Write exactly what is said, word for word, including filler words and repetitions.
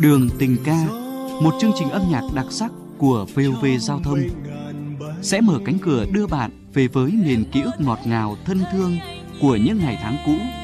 Đường Tình Ca, một chương trình âm nhạc đặc sắc của vê o vê Giao thông sẽ mở cánh cửa đưa bạn về với miền ký ức ngọt ngào thân thương của những ngày tháng cũ.